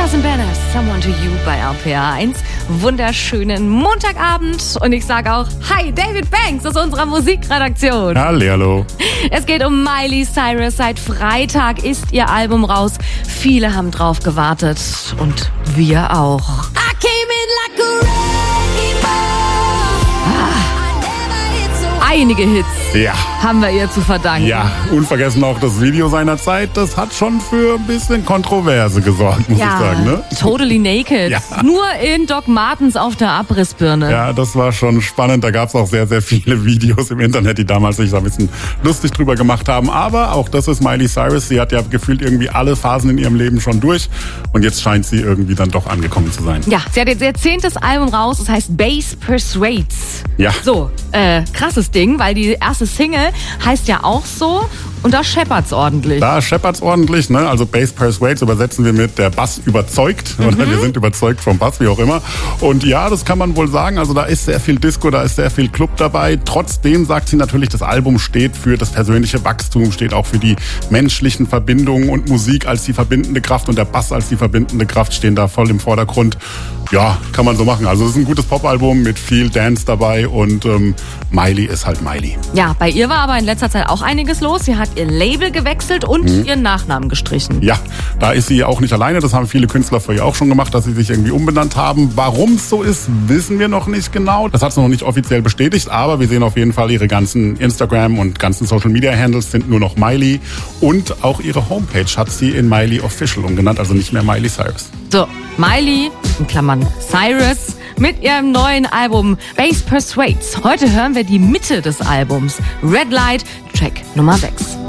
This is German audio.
Justin Bieber, Someone to You bei RPA 1. Wunderschönen Montagabend. Und ich sage auch, hi, David Banks aus unserer Musikredaktion. Hallo. Es geht um Miley Cyrus. Seit Freitag ist ihr Album raus. Viele haben drauf gewartet. Und wir auch. I came in like a wrecking ball. Einige Hits haben wir ihr zu verdanken. Ja, unvergessen auch das Video seiner Zeit. Das hat schon für ein bisschen Kontroverse gesorgt, muss ich sagen. Ne? Totally Naked. Ja. Nur in Doc Martens auf der Abrissbirne. Ja, das war schon spannend. Da gab es auch sehr, sehr viele Videos im Internet, die damals sich da ein bisschen lustig drüber gemacht haben. Aber auch das ist Miley Cyrus. Sie hat ja gefühlt irgendwie alle Phasen in ihrem Leben schon durch. Und jetzt scheint sie irgendwie dann doch angekommen zu sein. Ja, sie hat jetzt ihr 10. Album raus. Das heißt Bass Persuades. Ja. So, krasses Ding, weil die erste Single heißt ja auch so und da scheppert's ordentlich. Da scheppert's ordentlich, ne? Also Bass Persuades übersetzen wir mit der Bass überzeugt. Oder wir sind überzeugt vom Bass, wie auch immer. Und ja, das kann man wohl sagen. Also da ist sehr viel Disco, da ist sehr viel Club dabei. Trotzdem sagt sie natürlich, das Album steht für das persönliche Wachstum, steht auch für die menschlichen Verbindungen und Musik als die verbindende Kraft und der Bass als die verbindende Kraft stehen da voll im Vordergrund. Ja, kann man so machen. Also es ist ein gutes Popalbum mit viel Dance dabei und Miley ist halt Miley. Ja, bei ihr war aber in letzter Zeit auch einiges los. Sie hat ihr Label gewechselt und ihren Nachnamen gestrichen. Ja, da ist sie auch nicht alleine. Das haben viele Künstler vor ihr auch schon gemacht, dass sie sich irgendwie umbenannt haben. Warum es so ist, wissen wir noch nicht genau. Das hat sie noch nicht offiziell bestätigt, aber wir sehen auf jeden Fall, ihre ganzen Instagram und ganzen Social Media Handles sind nur noch Miley. Und auch ihre Homepage hat sie in Miley Official umgenannt, also nicht mehr Miley Cyrus. So, Miley, in Klammern Cyrus, mit ihrem neuen Album Bass Persuades. Heute hören wir die Mitte des Albums. Red Light, Track Nummer 6.